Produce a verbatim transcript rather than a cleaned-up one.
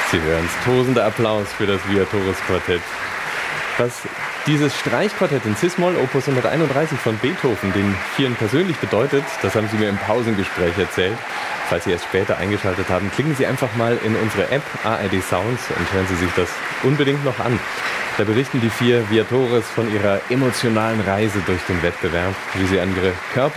Sie hören es, tosender Applaus für das Viatoris Quartett. Was dieses Streichquartett in Cis-Moll, Opus hunderteinunddreißig von Beethoven, den vielen persönlich bedeutet, das haben Sie mir im Pausengespräch erzählt. Falls Sie erst später eingeschaltet haben, klicken Sie einfach mal in unsere App A R D Sounds und hören Sie sich das unbedingt noch an. Da berichten die vier Viatores von ihrer emotionalen Reise durch den Wettbewerb, wie sie an ihre Körper